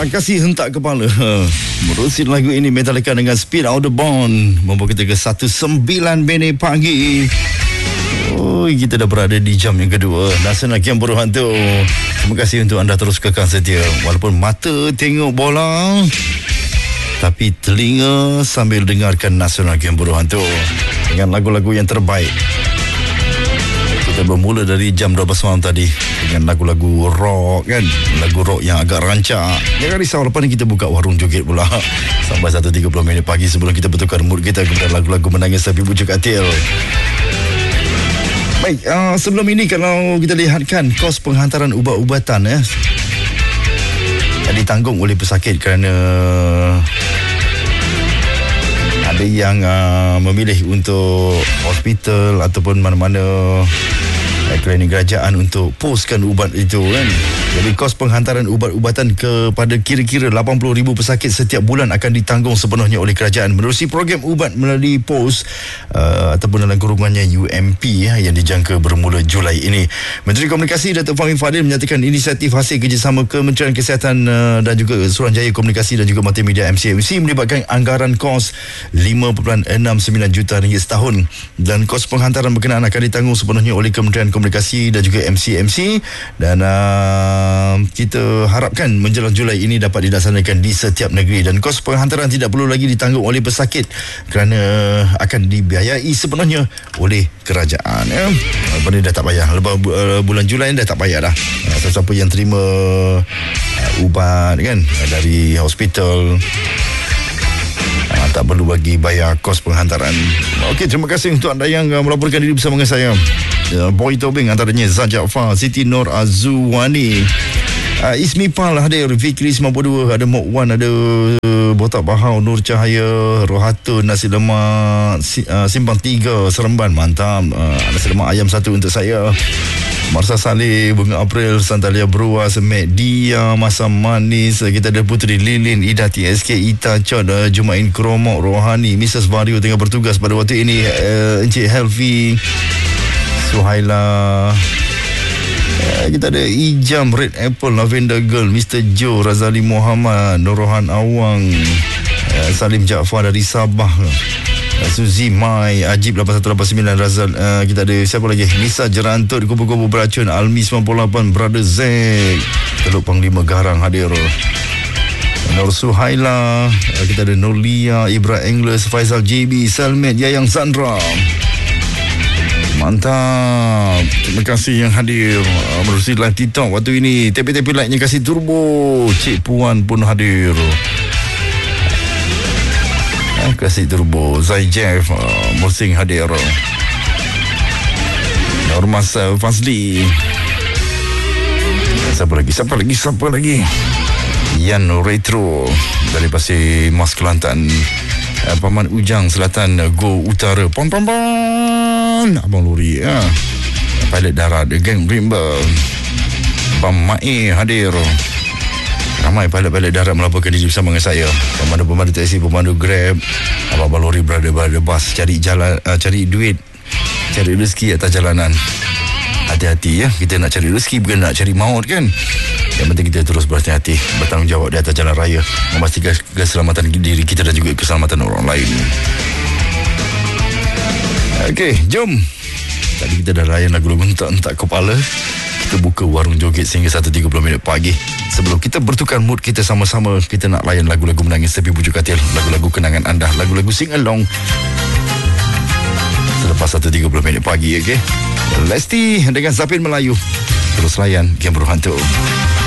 Kasih hentak kepala. Menerusi lagu ini Metallica dengan Speed Out the Bond membawa kita ke 19 minit pagi. Oh, kita dah berada di jam yang kedua Nasional Game Berhantu. Terima kasih untuk anda terus kekal setia. Walaupun mata tengok bola, tapi telinga sambil dengarkan Nasional Game Berhantu dengan lagu-lagu yang terbaik. Kita bermula dari jam 12 malam tadi dengan lagu-lagu rock kan, lagu rock yang agak rancak. Jangan risau, lepas ni kita buka warung joget pula sampai 1.30 minit pagi sebelum kita bertukar mood kita kepada lagu-lagu menangis tapi bujuk katil. Baik, sebelum ini kalau kita lihatkan kos penghantaran ubat-ubatan ditanggung oleh pesakit kerana ada yang memilih untuk hospital ataupun mana-mana klinik kerajaan untuk poskan ubat itu kan. Jadi kos penghantaran ubat-ubatan kepada kira-kira 80,000 pesakit setiap bulan akan ditanggung sepenuhnya oleh kerajaan menerusi program ubat melalui pos ataupun dalam kurungannya UMP yang dijangka bermula Julai ini. Menteri Komunikasi Datuk Fahmi Fadil menyatakan inisiatif hasil kerjasama Kementerian Kesihatan dan juga Suruhanjaya Komunikasi dan juga Multimedia MCMC melibatkan anggaran kos 5.69 juta ringgit setahun, dan kos penghantaran berkenaan akan ditanggung sepenuhnya oleh Kementerian Komunikasi dan juga MCMC, dan kita harapkan menjelang Julai ini dapat dilaksanakan di setiap negeri, dan kos penghantaran tidak perlu lagi ditanggung oleh pesakit kerana akan dibiayai sepenuhnya oleh kerajaan. Lepas ni dah tak payah, lepas bulan Julai dah tak payah dah. Siapa yang terima ubat kan dari hospital tak perlu bagi bayar kos penghantaran. Okey, terima kasih untuk anda yang melaporkan diri bersama dengan saya. Boy Tobing antaranya, Zah Jaafar, Siti Nur Azuwani, Ismi Pal hadir, Fikri 92, ada Mok Wan, ada Botak Bahau, Nur Cahaya, Rohatun, nasi lemak Simpang 3 Seremban, mantap. Nasi lemak ayam 1 untuk saya. Marsa Saleh, Bunga April, Santalia Brua, Semek Dia, Masam Manis. Kita ada Putri Lilin, Ida TSK, Ita Chod, Jumain Kromok, Rohani, Mrs. Vario tengah bertugas pada waktu ini, Encik Helvi, Suhaila. Kita ada Ijam, Red Apple, Lavender Girl, Mr. Joe, Razali Muhammad, Norohan Awang, Salim Jaafar dari Sabah, Suzy Mai, Ajib 8189, Razal. Kita ada siapa lagi? Nisa Jerantut, Kubu-Kubu Beracun, Almi 98, Brother Zack, Teluk Panglima Garang hadir, Nur Suhaila. Kita ada Nolia, Ibra Engles, Faisal JB, Salmet, Yayang Sandra. Mantap. Terima kasih yang hadir menerusi live TikTok waktu ini. Tepi-tepi like-nya kasih turbo. Cik Puan pun hadir, kasih turbo. Zai Jeff Mosing hadir, Normas Fazli. Siapa lagi? Yan Retro dari Pasir Mas Kelantan, Paman Ujang Selatan, Go Utara, Pon Abang Lori Pilot Darat, Geng Brimble, Bam Mae hadir. Ramai pilot darat melaporkan diri bersama dengan saya. Pemandu taksi, pemandu Grab, abang lori, brother bus, cari jalan, cari duit, cari rezeki atas jalanan. Hati-hati ya, kita nak cari rezeki bukan nak cari maut kan. Yang penting kita terus berhati-hati, bertanggungjawab di atas jalan raya, memastikan keselamatan diri kita dan juga keselamatan orang lain. Okey, jom. Tadi kita dah layan lagu-lagu entak kepala. Kita buka warung joget sehingga 1.30 minit pagi. Sebelum kita bertukar mood kita sama-sama, kita nak layan lagu-lagu menangis tapi bujuk katil, lagu-lagu kenangan anda, lagu-lagu sing along selepas 1.30 minit pagi. Okey, Lesti dengan Zapin Melayu. Terus layan Game Berhantu.